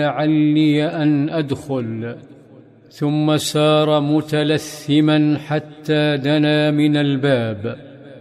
لعلي أن أدخل، ثم سار متلثما حتى دنا من الباب،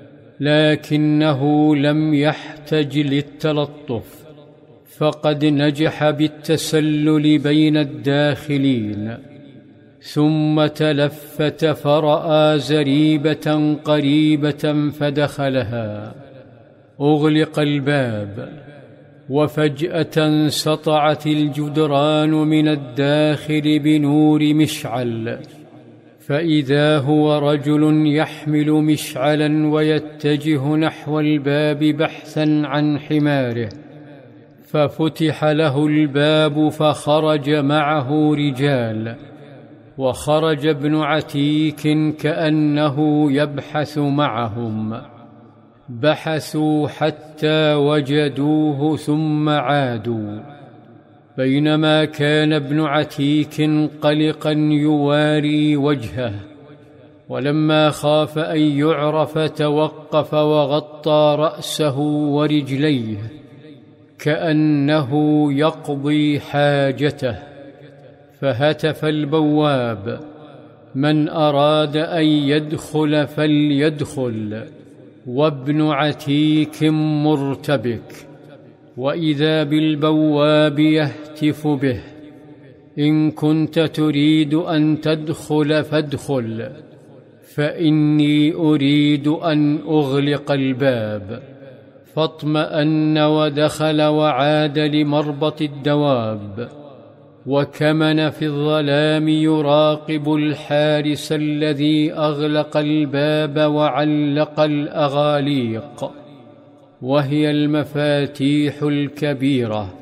لكنه لم يحتج للتلطف، فقد نجح بالتسلل بين الداخلين. ثم تلفت فرأى زريبة قريبة فدخلها. أغلق الباب، وفجأة سطعت الجدران من الداخل بنور مشعل، فإذا هو رجل يحمل مشعلا ويتجه نحو الباب بحثا عن حماره. ففتح له الباب فخرج معه رجال، وخرج ابن عتيك كأنه يبحث معهم. بحثوا حتى وجدوه ثم عادوا، بينما كان ابن عتيك قلقا يواري وجهه، ولما خاف أن يعرف توقف وغطى رأسه ورجليه كأنه يقضي حاجته. فهتف البواب: من أراد أن يدخل فليدخل. وابن عتيك مرتبك، وإذا بالبواب يهتف به: إن كنت تريد أن تدخل فادخل، فإني أريد أن أغلق الباب. فاطمأن ودخل وعاد لمربط الدواب، وكمن في الظلام يراقب الحارس الذي أغلق الباب وعلق الأغاليق، وهي المفاتيح الكبيرة،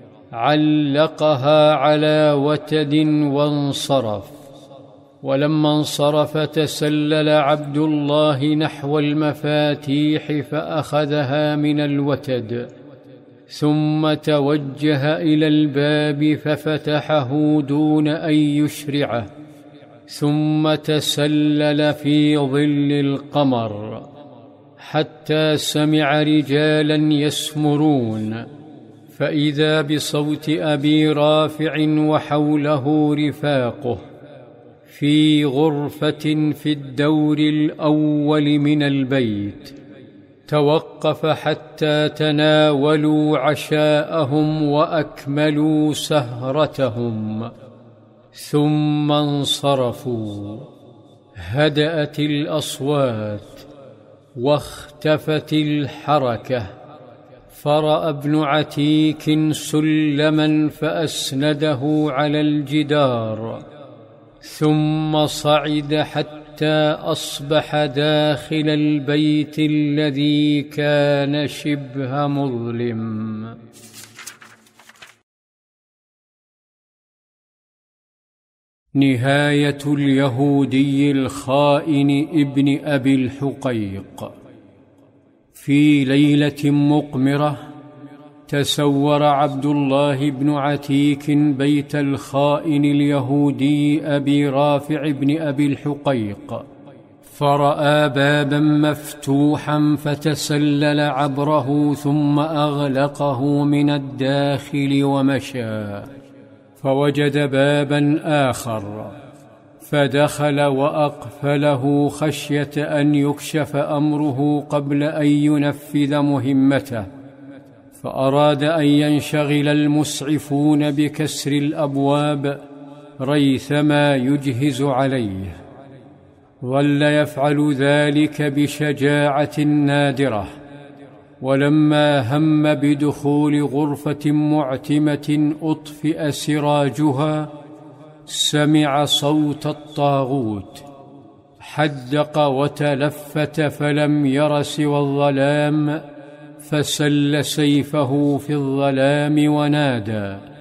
علقها على وتد وانصرف. ولما انصرف تسلل عبد الله نحو المفاتيح فأخذها من الوتد، ثم توجه إلى الباب ففتحه دون أن يشرعه، ثم تسلل في ظل القمر حتى سمع رجالا يسمرون، فإذا بصوت أبي رافع وحوله رفاقه في غرفة في الدور الأول من البيت. توقف حتى تناولوا عشاءهم وأكملوا سهرتهم، ثم انصرفوا. هدأت الأصوات واختفت الحركة، فرأى ابن عتيك سلما فأسنده على الجدار، ثم صعد حتى أصبح داخل البيت الذي كان شبه مظلم. نهاية اليهودي الخائن ابن أبي الحقيق. في ليلة مقمرة تسور عبد الله بن عتيك بيت الخائن اليهودي أبي رافع بن أبي الحقيق، فرأى بابا مفتوحا فتسلل عبره ثم أغلقه من الداخل ومشى، فوجد بابا آخر فدخل وأقفله خشية أن يكشف أمره قبل أن ينفذ مهمته، فأراد أن ينشغل المسعفون بكسر الأبواب ريثما يجهز عليه. ظل يفعل ذلك بشجاعة نادرة، ولما هم بدخول غرفة معتمة أطفئ سراجها سمع صوت الطاغوت، حدق وتلفت فلم ير سوى الظلام، فسل سيفه في الظلام ونادى: